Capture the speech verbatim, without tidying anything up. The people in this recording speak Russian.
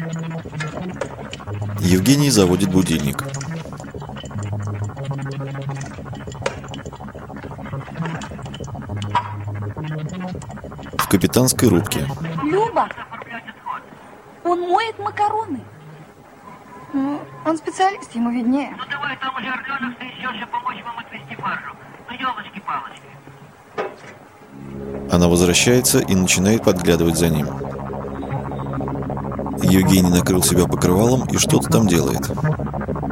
Евгений заводит будильник. В капитанской рубке. Люба, он моет макароны. Ну, он специалист, ему виднее. Ну давай, там уже Орленок еще помочь вам отвезти баржу. Ну елочки-палочки. Она возвращается и начинает подглядывать за ним. Евгений накрыл себя покрывалом и что-то там делает.